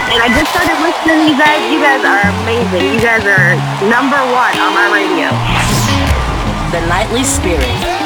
And I just started listening to you guys. You guys are amazing. You guys are number one on my radio. The Nightly Spirit.